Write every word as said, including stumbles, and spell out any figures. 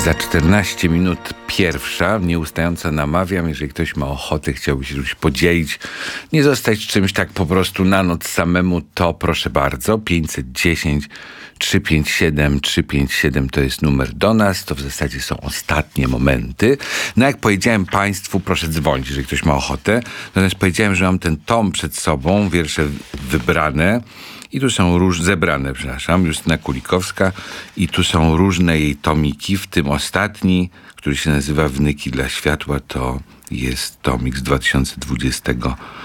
Za czternaście minut pierwsza, nieustająco namawiam, jeżeli ktoś ma ochotę, chciałby się czymś podzielić, nie zostać czymś tak po prostu na noc samemu, to proszę bardzo, pięćset dziesięć trzysta pięćdziesiąt siedem trzysta pięćdziesiąt siedem to jest numer do nas, to w zasadzie są ostatnie momenty. No jak powiedziałem Państwu, proszę dzwonić, jeżeli ktoś ma ochotę, natomiast powiedziałem, że mam ten tom przed sobą, wiersze wybrane, i tu są róż, zebrane, przepraszam, Justyna Kulikowska, i tu są różne jej tomiki, w tym ostatni, który się nazywa Wnyki dla światła, to jest tomik z dwa tysiące dwudziestego